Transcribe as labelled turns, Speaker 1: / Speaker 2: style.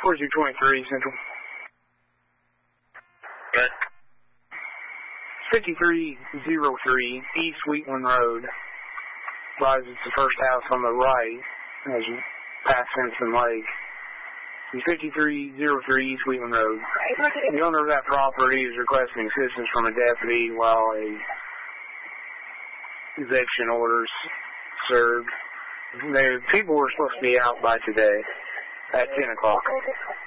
Speaker 1: 4223 Central.
Speaker 2: Good.
Speaker 1: 5303 East Wheatland Road. Advise it's the first house on the right as you pass Simpson Lake. 5303 East Wheatland Road. The owner of that property is requesting assistance from a deputy while a eviction order's served. The people were supposed to be out by today at 10 o'clock.